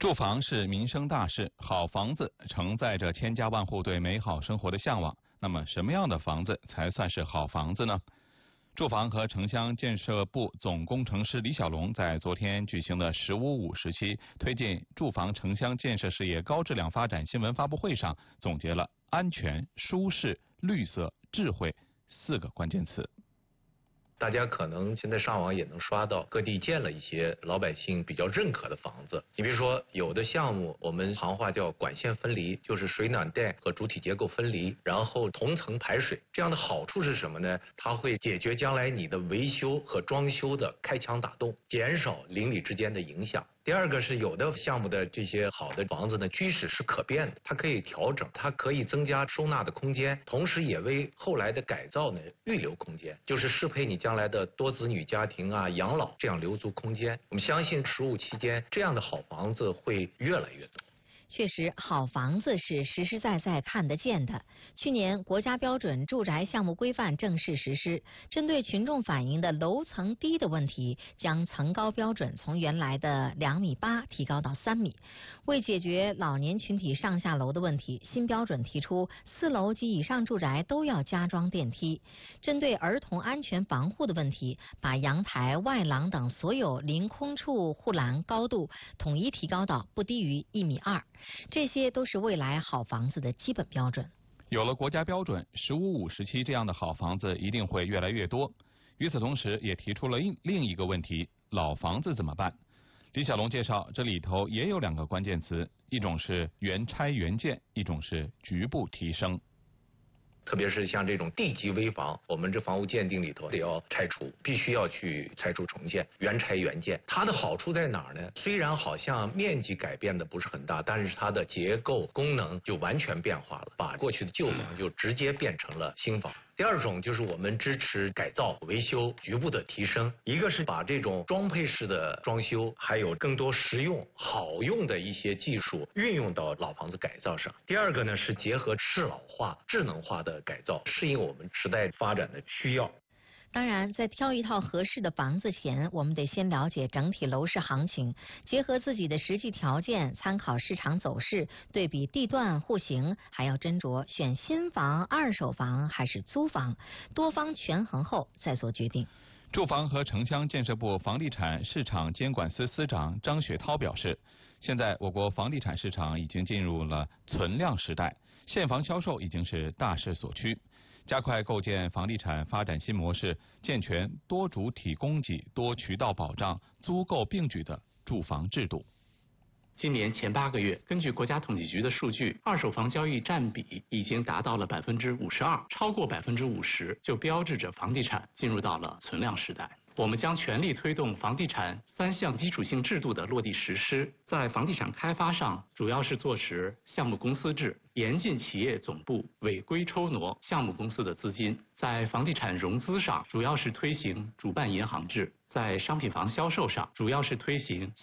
住房是民生大事，好房子承载着千家万户对美好生活的向往。那么，什么样的房子才算是好房子呢？住房和城乡建设部总工程师李小龙在昨天举行的“十五五”时期推进住房城乡建设事业高质量发展新闻发布会上，总结了安全、舒适、绿色、智慧4个关键词。 大家可能现在上网也能刷到各地建了一些老百姓比较认可的房子。你比如说，有的项目我们行话叫管线分离，就是水暖带和主体结构分离，然后同层排水。这样的好处是什么呢？它会解决将来你的维修和装修的开墙打洞，减少邻里之间的影响。第二个是有的项目的这些好的房子呢，居室是可变的，它可以调整，它可以增加收纳的空间，同时也为后来的改造呢预留空间，就是适配你将来的多子女家庭啊、养老，这样留足空间。我们相信15期间这样的好房子会越来越多。 确实，好房子是实实在在看得见的。去年，国家标准住宅项目规范正式实施，针对群众反映的楼层低的问题，将层高标准从原来的2.8米提高到3米。为解决老年群体上下楼的问题，新标准提出4楼及以上住宅都要加装电梯。针对儿童安全防护的问题，把阳台、外廊等所有临空处护栏高度统一提高到不低于1.2米。这些都是未来好房子的基本标准。 有了国家标准，15五时期这样的好房子一定会越来越多。与此同时，也提出了另一个问题：老房子怎么办？李小龙介绍，这里头也有2个关键词，一种是原拆原建，一种是局部提升。 特别是像这种地级危房，我们这房屋鉴定里头得要拆除，必须要去拆除重建，原拆原建。它的好处在哪儿呢？虽然好像面积改变的不是很大，但是它的结构功能就完全变化了，把过去的旧房就直接变成了新房。第二种就是我们支持改造、维修局部的提升，一个是把这种装配式的装修，还有更多实用好用的一些技术运用到老房子改造上。第二个呢是结合适老化、智能化的改造，适应我们时代发展的需要。 当然，在挑一套合适的房子前，我们得先了解整体楼市行情，结合自己的实际条件，参考市场走势，对比地段、户型，还要斟酌选新房、二手房还是租房，多方权衡后再做决定。 住房和城乡建设部房地产市场监管司司长张雪涛表示，现在我国房地产市场已经进入了存量时代，现房销售已经是大势所趋。加快构建房地产发展新模式，健全多主体供给、多渠道保障、租购并举的住房制度。 今年前8个月，根据国家统计局的数据，二手房交易占比已经达到了52%，超过50%，就标志着房地产进入到了存量时代。我们将全力推动房地产3项基础性制度的落地实施。在房地产开发上，主要是坐实项目公司制，严禁企业总部违规抽挪项目公司的资金。在房地产融资上，主要是推行主办银行制。在商品房销售上，主要是推行